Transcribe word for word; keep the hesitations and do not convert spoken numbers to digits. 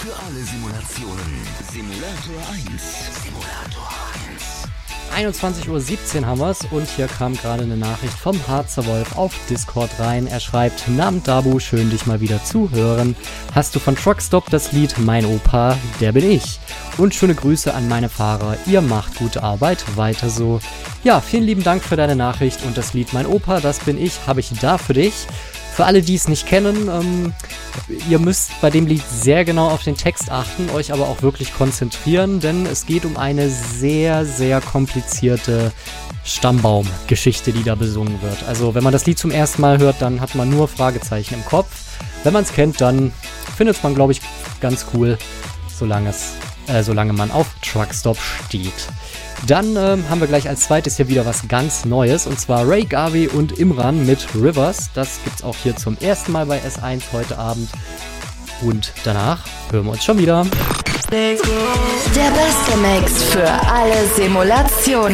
Für alle Simulationen. Simulator eins. Simulator eins. einundzwanzig Uhr siebzehn haben wir's und hier kam gerade eine Nachricht vom Harzer Wolf auf Discord rein. Er schreibt: Namen Dabu, schön dich mal wieder zu hören. Hast du von Truckstop das Lied Mein Opa, der bin ich. Und schöne Grüße an meine Fahrer, ihr macht gute Arbeit, weiter so. Ja, vielen lieben Dank für deine Nachricht und das Lied Mein Opa, das bin ich, habe ich da für dich. Für alle, die es nicht kennen, ähm, ihr müsst bei dem Lied sehr genau auf den Text achten, euch aber auch wirklich konzentrieren, denn es geht um eine sehr, sehr komplizierte Stammbaumgeschichte, die da besungen wird. Also wenn man das Lied zum ersten Mal hört, dann hat man nur Fragezeichen im Kopf. Wenn man es kennt, dann findet man, glaube ich, ganz cool, solange, es, äh, solange man auf Truckstop steht. Dann ähm, haben wir gleich als zweites hier wieder was ganz Neues, und zwar Ray Garvey und Imran mit Rivers. Das gibt's auch hier zum ersten Mal bei S eins heute Abend. Und danach hören wir uns schon wieder. Der beste Mix für alle Simulationen.